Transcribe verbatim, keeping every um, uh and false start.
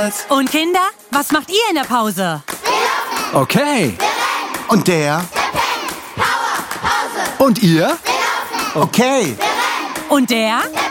jedenfalls. Und Kinder, was macht ihr in der Pause? Okay. Und der? Und ihr? Okay. Und der?